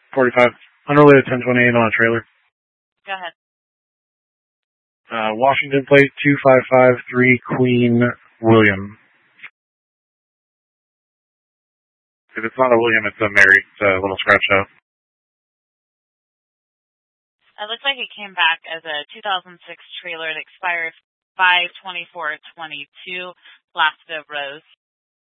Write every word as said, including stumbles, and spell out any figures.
forty-five. Unrelated ten twenty-eight on a trailer. Go ahead. Uh, Washington plate two five five three Queen William. If it's not a William, it's a Mary. It's a little scratch out. It looks like it came back as a two thousand six trailer that expired five twenty-four twenty-two, Blasted Rose.